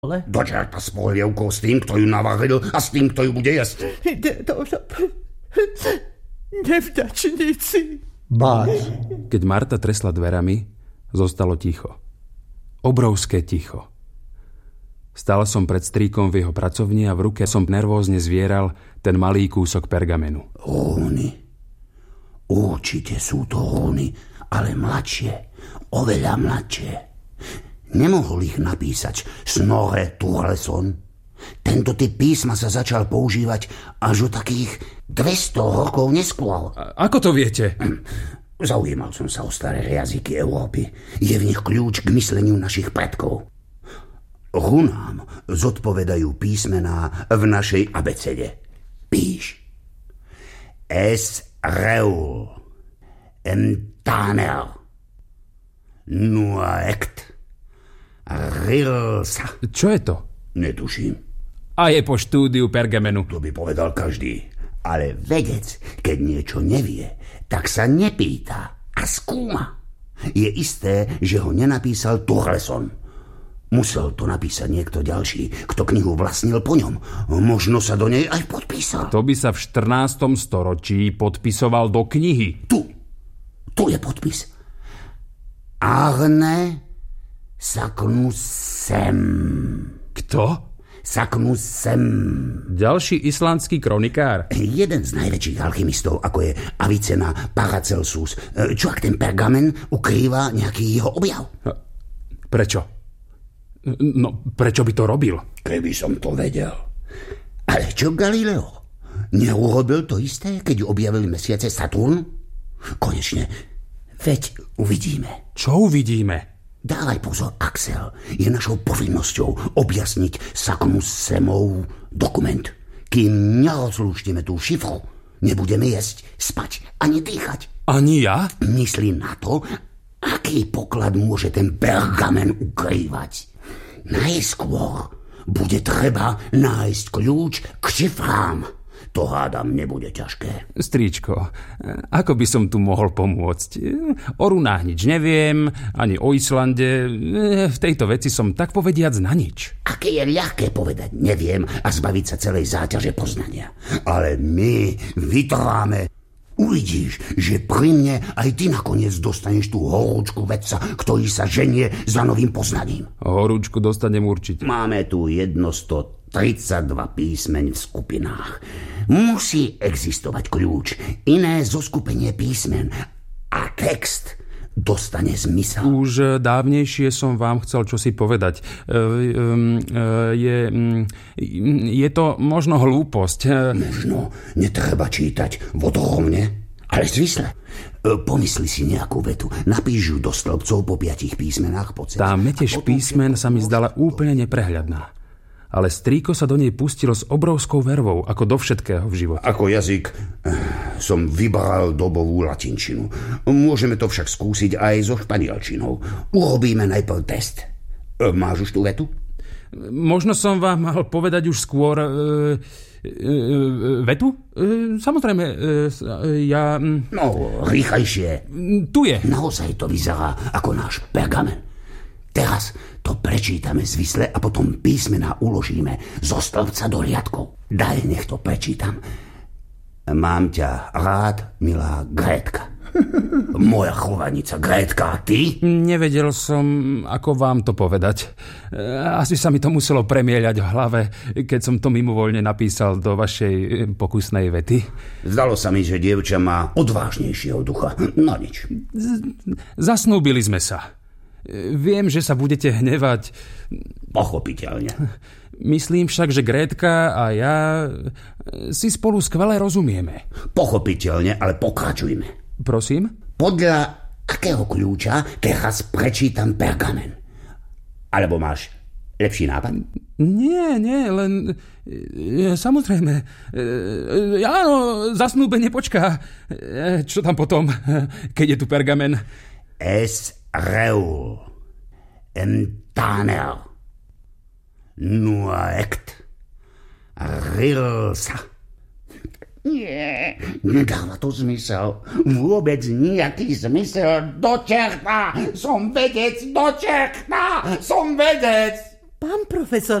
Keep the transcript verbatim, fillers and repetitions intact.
Do čerta s polievkou, s tým, kto ju navaril a s tým, kto ju bude jesť. Nevďačníci. Bác. Keď Marta tresla dverami, zostalo ticho. Obrovské ticho. Stál som pred strýkom v jeho pracovni a v ruke som nervózne zvieral ten malý kúsok pergamenu. Rúny. Určite sú to rúny, ale mladšie. Oveľa mladšie. Nemohol ich napísať Snorre Sturleson. Tento typ písma sa začal používať až o takých dvesto rokov neskôr. A ako to viete? Zaujímal som sa o staré jazyky Európy. Je v nich kľúč k mysleniu našich predkov. Runám zodpovedajú písmená v našej abecede. Píš. Es reul. Emtaner. Nuaekt. Rilsa. Čo je to? Netuším. A je po štúdiu pergamenu. To by povedal každý. Ale vedec, keď niečo nevie, tak sa nepýta a skúma. Je isté, že ho nenapísal Sturleson. Musel to napísať niekto ďalší, kto knihu vlastnil po ňom. Možno sa do nej aj podpísal. To by sa v štrnástom storočí podpisoval do knihy. Tu. Tu je podpis. Arne Saknussemm. Kto? Saknussemm. Ďalší islandský kronikár? Jeden z najväčších alchymistov, ako je Avicenna Paracelsus. Čo ak ten pergamen ukrýva nejaký jeho objav? Prečo? No, prečo by to robil? Keby som to vedel. Ale čo Galileo? Neurobil to isté, keď objavili mesiace Saturn? Konečne, veď uvidíme. Čo uvidíme? Dávaj pozor, Axel. Je našou povinnosťou objasniť Saknussemmov dokument. Kým nerozlúštime tú šifru, nebudeme jesť, spať ani dýchať. Ani ja? Myslí na to, aký poklad môže ten pergamen ukrývať. Najskôr bude treba nájsť kľúč k šifrám. To hádam nebude ťažké. Stríčko, ako by som tu mohol pomôcť? O runách nič neviem, ani o Islande. V tejto veci som tak povediac na nič. Aké je ľahké povedať neviem a zbaviť sa celej záťaže poznania. Ale my vytrváme. Uvidíš, že pri mne aj ty nakoniec dostaneš tú horúčku vedca, ktorý sa ženie za novým poznaním. Horúčku dostanem určite. Máme tu jednostotridsaťdva písmeň v skupinách. Musí existovať kľúč, iné zoskupenie písmen a text dostane zmysel. Už dávnejšie som vám chcel čosi povedať. Je, je to možno hlúposť. Možno netreba čítať vodorovne, ale zvisle. Pomysli si nejakú vetu, napíš ju do stĺpcov po piatich písmenách po ceste. Tá metež písmen sa mi zdala úplne neprehľadná. Ale strýko sa do nej pustil s obrovskou vervou, ako do všetkého v živote. Ako jazyk som vybral dobovú latinčinu. Môžeme to však skúsiť aj so španielčinou. Urobíme najprv test. Máš už tú vetu? Možno som vám mal povedať už skôr... E, e, vetu? E, samozrejme, e, ja... No, rýchlejšie. Tu je. Naozaj to vyzerá ako náš pergamen. Teraz to prečítame zvisle a potom písmená uložíme zo stĺpca do riadkov. Daj, nech to prečítam. Mám ťa rád, milá Grétka. Moja chovaníca Grétka, a ty? Nevedel som, ako vám to povedať. Asi sa mi to muselo premieľať v hlave, keď som to mimovoľne napísal do vašej pokusnej vety. Zdalo sa mi, že dievča má odvážnejšieho ducha. No nič. Zasnúbili sme sa. Viem, že sa budete hnevať. Pochopiteľne. Myslím však, že Grétka a ja si spolu skvele rozumieme. Pochopiteľne, ale pokračujme. Prosím? Podľa akého kľúča teraz prečítam pergamen? Alebo máš lepší nápad? Nie, nie, len... Samozrejme. Áno, zasnúbenie počká. Čo tam potom, keď je tu pergamen? Es reul. Emtaner. Nuaekt. Rilsa. Nie, nedáva to zmysel. Vôbec nejaký zmysel. Do čerta! Som vedec, do čerta! Som vedec! Pán profesor,